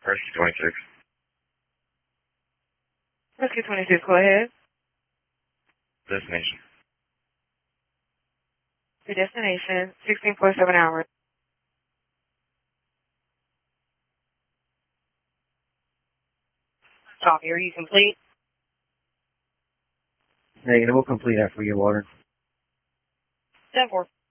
Rescue 26. Rescue 26, go ahead. Destination. Your destination, 16.7 hours. Copy, are you complete? Negative, we'll complete after we get water. 10-4.